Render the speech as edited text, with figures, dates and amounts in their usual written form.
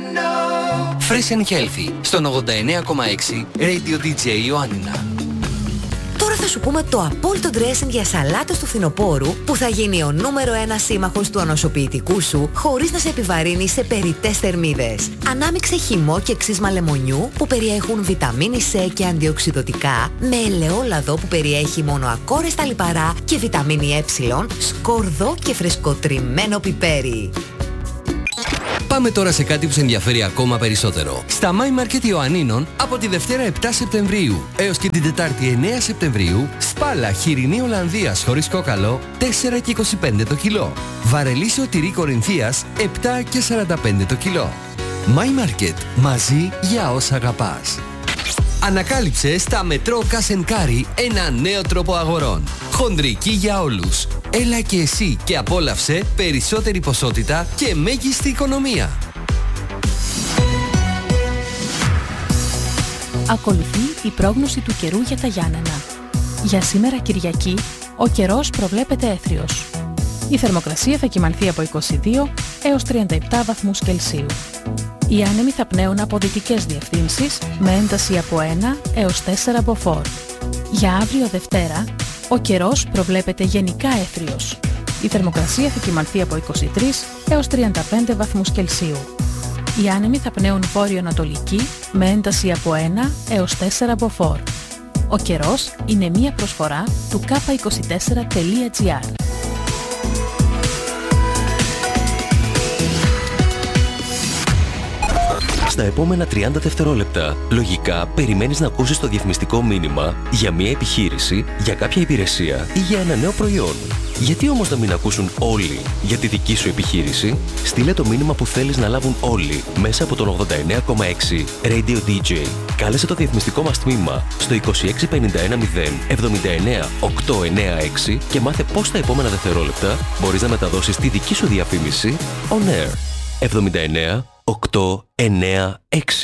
Fresh and Healthy στον 89,6 Radio DJ Ιωάννινα. Τώρα θα σου πούμε το απόλυτο dressing για σαλάτες του φθινοπόρου που θα γίνει ο νούμερο 1 σύμμαχος του ανοσοποιητικού σου χωρίς να σε επιβαρύνει σε περιττές θερμίδες. Ανάμιξε χυμό και ξύσμα λεμονιού που περιέχουν βιταμίνη C και αντιοξυδωτικά με ελαιόλαδο που περιέχει μόνο ακόρεστα λιπαρά και βιταμίνη Ε, σκόρδο και φρεσκοτριμμένο πιπέρι. Πάμε τώρα σε κάτι που σε ενδιαφέρει ακόμα περισσότερο. Στα My Market Ιωαννίνων από τη Δευτέρα 7 Σεπτεμβρίου έως και την Τετάρτη 9 Σεπτεμβρίου σπάλα χοιρινή Ολλανδίας χωρίς κόκαλο 4,25 το κιλό. Βαρελίσιο τυρί Κορινθίας 7,45 το κιλό. My Market. Μαζί για όσα αγαπάς. Ανακάλυψε στα Μετρό Κασενκάρι ένα νέο τρόπο αγορών. Χοντρική για όλους. Έλα και εσύ και απόλαυσε περισσότερη ποσότητα και μέγιστη οικονομία. Ακολουθεί η πρόγνωση του καιρού για τα Γιάννενα. Για σήμερα Κυριακή, ο καιρός προβλέπεται έθριος. Η θερμοκρασία θα κυμανθεί από 22 έως 37 βαθμούς Κελσίου. Οι άνεμοι θα πνέουν από δυτικές διευθύνσεις με ένταση από 1 έως 4 μποφόρ. Για αύριο Δευτέρα, ο καιρός προβλέπεται γενικά έθριος. Η θερμοκρασία θα κυμανθεί από 23 έως 35 βαθμούς Κελσίου. Οι άνεμοι θα πνέουν βόρειο-ανατολική με ένταση από 1 έως 4 μποφόρ. Ο καιρός είναι μία προσφορά του k24.gr. Στα επόμενα 30 δευτερόλεπτα, λογικά περιμένεις να ακούσεις το διαφημιστικό μήνυμα για μια επιχείρηση, για κάποια υπηρεσία ή για ένα νέο προϊόν. Γιατί όμως να μην ακούσουν όλοι για τη δική σου επιχείρηση? Στείλε το μήνυμα που θέλεις να λάβουν όλοι μέσα από τον 89,6 Radio DJ. Κάλεσε το διαφημιστικό μας τμήμα στο 26510 79 896 και μάθε πώς στα επόμενα δευτερόλεπτα μπορείς να μεταδώσεις τη δική σου διαφήμιση on air. 79 896